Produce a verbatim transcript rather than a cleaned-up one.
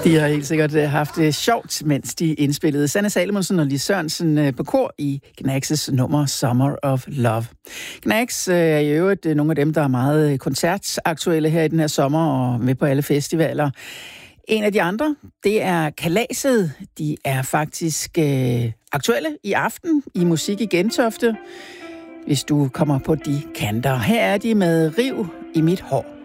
De har helt sikkert haft det sjovt, mens de indspillede Sanne Salomonsen og Lis Sørensen på kor i Gnags' nummer Summer of Love. Gnags er i øvrigt nogle af dem, der er meget koncertaktuelle her i den her sommer og med på alle festivaler. En af de andre, det er Kalaset. De er faktisk øh, aktuelle i aften i Musik i Gentofte, hvis du kommer på de kanter. Her er de med Riv i mit hår.